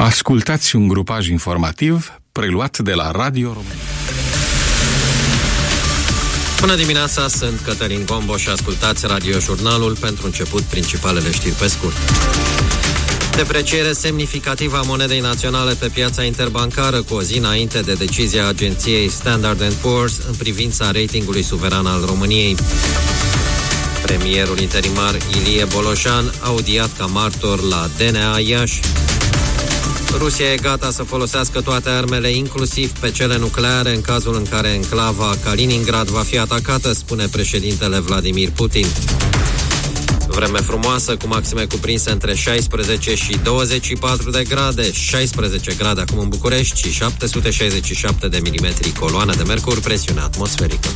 Ascultați un grupaj informativ preluat de la Radio România. Bună dimineața, sunt Cătălin Gombo și ascultați Radio-Jurnalul. Pentru început, principalele știri pe scurt. Depreciere semnificativă a monedei naționale pe piața interbancară cu o zi înainte de decizia agenției Standard & Poor's în privința ratingului suveran al României. Premierul interimar Ilie Bolojan audiat ca martor la DNA Iași. Rusia e gata să folosească toate armele, inclusiv pe cele nucleare, în cazul în care enclava Kaliningrad va fi atacată, spune președintele Vladimir Putin. Vreme frumoasă, cu maxime cuprinse între 16 și 24 de grade, 16 grade acum în București și 767 de milimetri coloană de mercur, presiune atmosferică.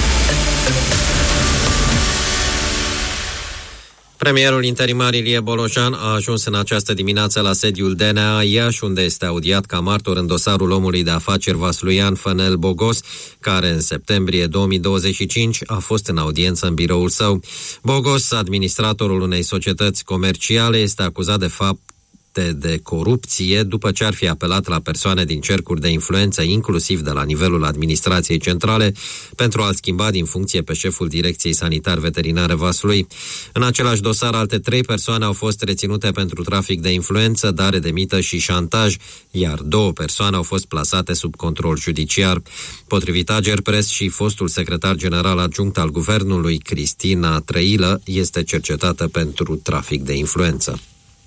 Premierul interimar Ilie Bolojan a ajuns în această dimineață la sediul DNA Iași, unde este audiat ca martor în dosarul omului de afaceri Vasluian Fănel Bogos, care în septembrie 2025 a fost în audiență în biroul său. Bogos, administratorul unei societăți comerciale, este acuzat de fapte de corupție după ce ar fi apelat la persoane din cercuri de influență, inclusiv de la nivelul administrației centrale, pentru a-l schimba din funcție pe șeful Direcției Sanitar-Veterinare Vaslui. În același dosar, alte 3 persoane au fost reținute pentru trafic de influență, dare de mită și șantaj, iar 2 persoane au fost plasate sub control judiciar. Potrivit Agerpres, și fostul secretar general adjunct al guvernului, Cristina Trăilă, este cercetată pentru trafic de influență.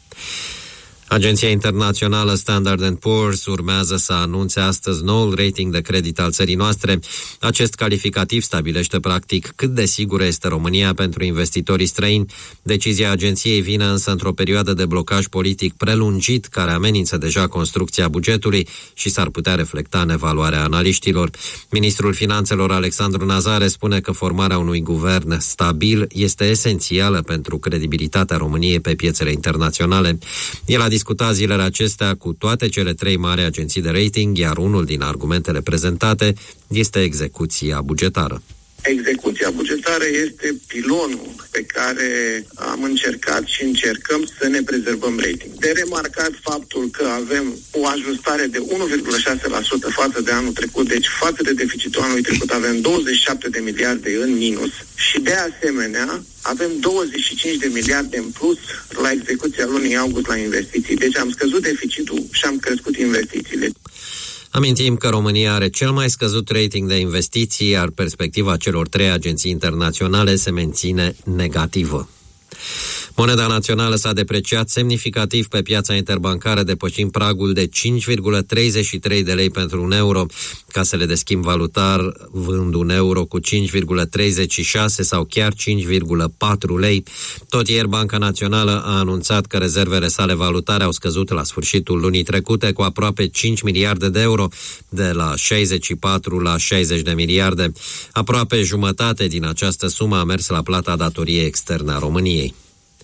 Agenția internațională Standard & Poor's urmează să anunțe astăzi noul rating de credit al țării noastre. Acest calificativ stabilește practic cât de sigură este România pentru investitorii străini. Decizia agenției vine însă într-o perioadă de blocaj politic prelungit care amenință deja construcția bugetului și s-ar putea reflecta în evaluarea analiștilor. Ministrul Finanțelor Alexandru Nazare spune că formarea unui guvern stabil este esențială pentru credibilitatea României pe piețele internaționale. El a discutat zilele acestea cu toate cele 3 mari agenții de rating, iar unul din argumentele prezentate este execuția bugetară. Execuția bugetară este pilonul pe care am încercat și încercăm să ne prezervăm rating. De remarcat faptul că avem o ajustare de 1,6% față de anul trecut, deci față de deficitul anului trecut avem 27 de miliarde în minus și de asemenea avem 25 de miliarde în plus la execuția lunii august la investiții. Deci am scăzut deficitul și am crescut investițiile. Amintim că România are cel mai scăzut rating de investiții, iar perspectiva celor 3 agenții internaționale se menține negativă. Moneda națională s-a depreciat semnificativ pe piața interbancară, depășind pragul de 5,33 de lei pentru un euro. Casele de schimb valutar vând un euro cu 5,36 sau chiar 5,4 lei. Tot ieri, Banca Națională a anunțat că rezervele sale valutare au scăzut la sfârșitul lunii trecute cu aproape 5 miliarde de euro, de la 64 la 60 de miliarde. Aproape jumătate din această sumă a mers la plata datoriei externe a României.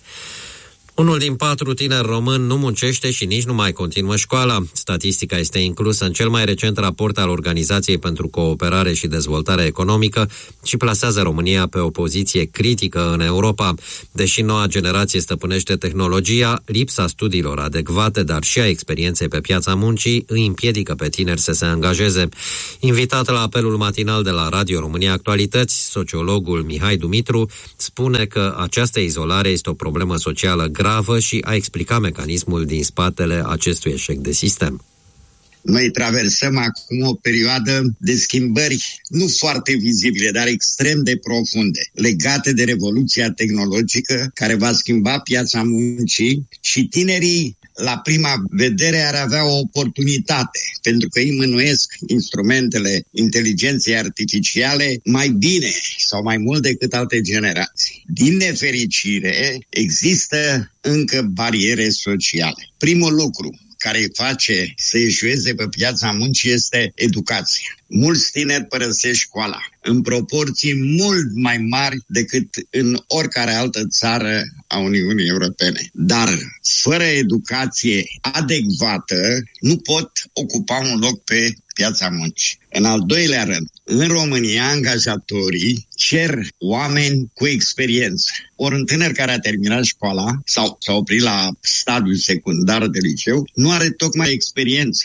Unul din 4 tineri români nu muncește și nici nu mai continuă școala. Statistica este inclusă în cel mai recent raport al Organizației pentru Cooperare și Dezvoltare Economică și plasează România pe o poziție critică în Europa. Deși noua generație stăpânește tehnologia, lipsa studiilor adecvate, dar și a experienței pe piața muncii, îi împiedică pe tineri să se angajeze. Invitat la apelul matinal de la Radio România Actualități, sociologul Mihai Dumitru spune că această izolare este o problemă socială gravă și a explicat mecanismul din spatele acestui eșec de sistem. Noi traversăm acum o perioadă de schimbări nu foarte vizibile, dar extrem de profunde, legate de revoluția tehnologică care va schimba piața muncii și tinerii la prima vedere ar avea o oportunitate, pentru că îi mânuiesc instrumentele inteligenței artificiale mai bine sau mai mult decât alte generații. Din nefericire, există încă bariere sociale. Primul lucru care îi face să eșueze pe piața muncii este educația. Mulți tineri părăsesc școala în proporții mult mai mari decât în oricare altă țară a Uniunii Europene. Dar fără educație adecvată nu pot ocupa un loc pe piața muncii. În al doilea rând, în România, angajatorii cer oameni cu experiență. Ori un tânăr care a terminat școala sau s-a oprit la stadiul secundar de liceu, nu are tocmai experiență.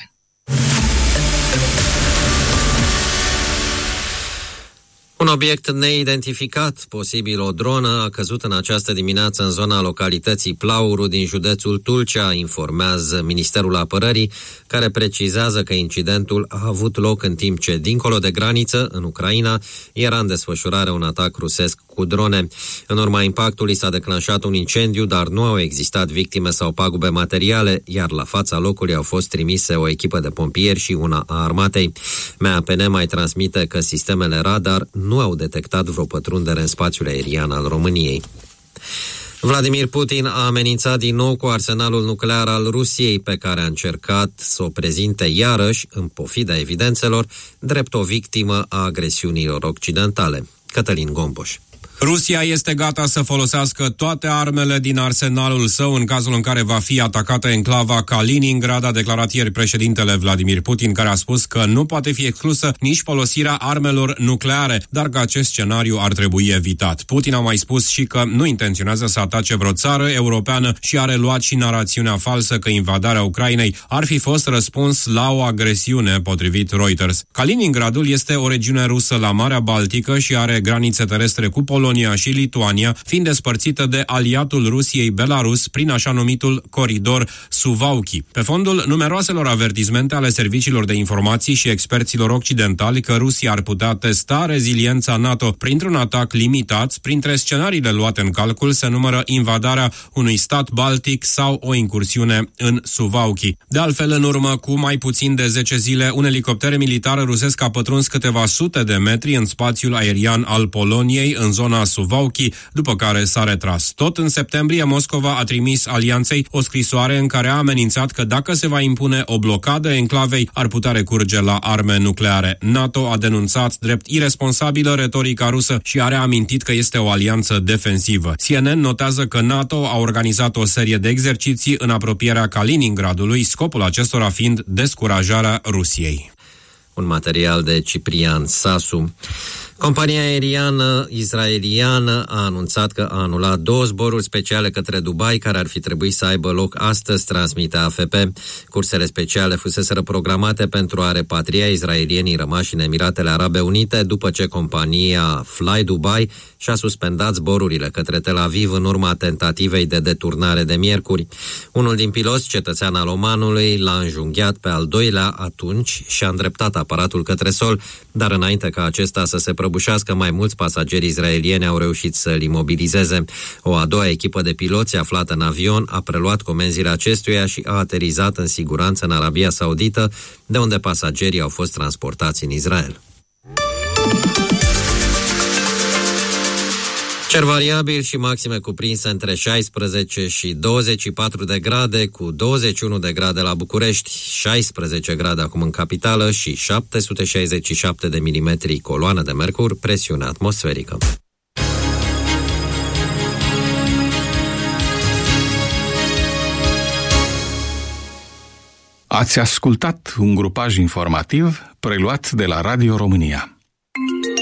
Un obiect neidentificat, posibil o dronă, a căzut în această dimineață în zona localității Plauru din județul Tulcea, informează Ministerul Apărării, care precizează că incidentul a avut loc în timp ce, dincolo de graniță, în Ucraina, era în desfășurare un atac rusesc cu drone. În urma impactului s-a declanșat un incendiu, dar nu au existat victime sau pagube materiale, iar la fața locului au fost trimise o echipă de pompieri și una a armatei. MAPN mai transmite că sistemele radar nu au detectat vreo pătrundere în spațiul aerian al României. Vladimir Putin a amenințat din nou cu arsenalul nuclear al Rusiei, pe care a încercat să o prezinte iarăși, în pofida evidențelor, drept o victimă a agresiunilor occidentale. Cătălin Gomboș. Rusia este gata să folosească toate armele din arsenalul său în cazul în care va fi atacată enclava Kaliningrad, a declarat ieri președintele Vladimir Putin, care a spus că nu poate fi exclusă nici folosirea armelor nucleare, dar că acest scenariu ar trebui evitat. Putin a mai spus și că nu intenționează să atace vreo țară europeană și a reluat și narațiunea falsă că invadarea Ucrainei ar fi fost răspuns la o agresiune, potrivit Reuters. Kaliningradul este o regiune rusă la Marea Baltică și are granițe terestre cu Polonia și Lituania, fiind despărțită de aliatul Rusiei Belarus prin așa numitul coridor Suwałki. Pe fondul numeroaselor avertismente ale serviciilor de informații și experților occidentali că Rusia ar putea testa reziliența NATO printr-un atac limitat, printre scenariile luate în calcul se numără invadarea unui stat baltic sau o incursiune în Suwałki. De altfel, în urmă cu mai puțin de 10 zile, un elicopter militar rusesc a pătruns câteva sute de metri în spațiul aerian al Poloniei, în zona Suwałki, după care s-a retras. Tot în septembrie, Moscova a trimis alianței o scrisoare în care a amenințat că dacă se va impune o blocadă enclavei, ar putea recurge la arme nucleare. NATO a denunțat drept iresponsabilă retorica rusă și a reamintit că este o alianță defensivă. CNN notează că NATO a organizat o serie de exerciții în apropierea Kaliningradului, scopul acestora fiind descurajarea Rusiei. Un material de Ciprian Sasu. Compania aeriană israeliană a anunțat că a anulat 2 zboruri speciale către Dubai, care ar fi trebuit să aibă loc astăzi, transmite AFP. Cursele speciale fuseseră programate pentru a repatria israelienii rămași în Emiratele Arabe Unite, după ce compania Fly Dubai și-a suspendat zborurile către Tel Aviv în urma tentativei de deturnare de miercuri. Unul din piloți, cetățean al Omanului, l-a înjunghiat pe al doilea atunci și a îndreptat aparatul către sol, dar înainte ca acesta să se prăbușească, mai mulți pasageri israelieni au reușit să-l imobilizeze. O a doua echipă de piloți aflată în avion a preluat comenzile acestuia și a aterizat în siguranță în Arabia Saudită, de unde pasagerii au fost transportați în Israel. Cer variabil și maxime cuprinse între 16 și 24 de grade, cu 21 de grade la București, 16 grade acum în capitală și 767 de milimetri coloană de mercur, presiune atmosferică. Ați ascultat un grupaj informativ preluat de la Radio România.